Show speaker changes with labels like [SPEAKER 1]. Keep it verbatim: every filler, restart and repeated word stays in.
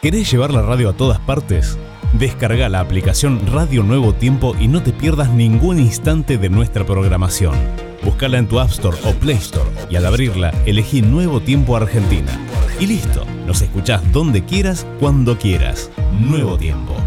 [SPEAKER 1] ¿Querés llevar la radio a todas partes? Descarga la aplicación Radio Nuevo Tiempo y no te pierdas ningún instante de nuestra programación. Búscala en tu App Store o Play Store y al abrirla elegí Nuevo Tiempo Argentina. Y listo, nos escuchás donde quieras, cuando quieras. Nuevo Tiempo.